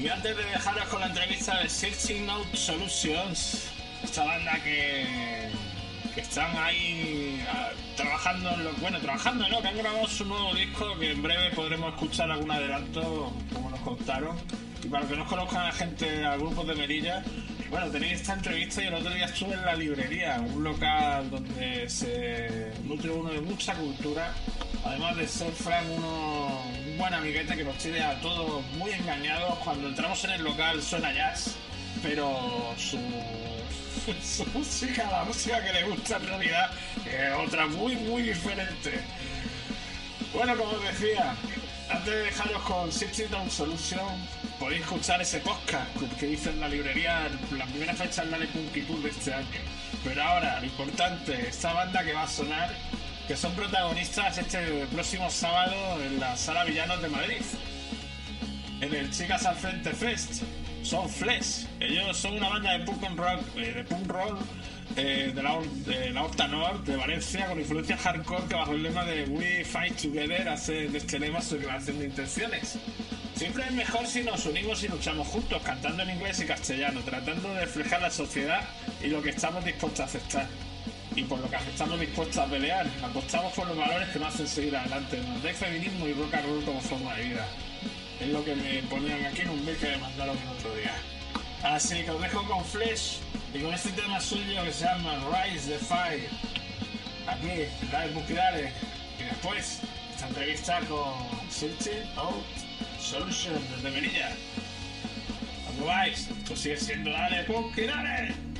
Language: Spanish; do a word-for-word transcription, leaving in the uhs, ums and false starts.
Y antes de dejaros con la entrevista de Searching Out Solutions, esta banda que, que están ahí a, trabajando en lo bueno, trabajando, ¿no? Que han grabado su nuevo disco que en breve podremos escuchar algún adelanto, como nos contaron. Y para que no conozcan a la gente, al grupo de Melilla, bueno, tenéis esta entrevista y el otro día estuve en La Librería, un local donde se nutre uno de mucha cultura, además de ser Frank uno, un buen amiguete que nos tiene a todos muy engañados. Cuando entramos en el local suena jazz, pero su, su música, la música que le gusta en realidad, es otra muy muy diferente. Bueno, como os decía, antes de dejaros con Searching Out Solution, podéis escuchar ese podcast que hice en La Librería en la primera fecha en la Punky Tour de este año. Pero ahora, lo importante, esta banda que va a sonar, que son protagonistas este próximo sábado en la Sala Villanos de Madrid, en el Chicas al Frente Fest. Son Flesh. Ellos son una banda de punk rock, eh, de punk rock eh, de, la, de la Horta Nord de Valencia, con influencia hardcore, que bajo el lema de We Fight Together hace de este lema su declaración de intenciones. Siempre es mejor si nos unimos y luchamos juntos, cantando en inglés y castellano, tratando de reflejar la sociedad y lo que estamos dispuestos a aceptar. Y por lo que estamos dispuestos a pelear. Apostamos por los valores que nos hacen seguir adelante. Nos da feminismo y rock and roll como forma de vida. Es lo que me ponían aquí en un mail que me mandaron el otro día. Así que os dejo con Flesh y con este tema suyo que se llama Rise the Fire. Aquí, en la de Buquidales. Y después, esta entrevista con Searching Out Solutions desde Melilla. ¿Cómo vais? Esto sigue siendo Dale Punky Dale.